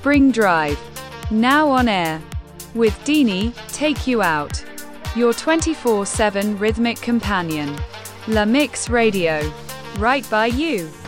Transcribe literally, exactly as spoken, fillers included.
Spring Drive. Now on air. With Dini, Take You Out. Your twenty-four seven rhythmic companion. La Mix Radio. Right by you.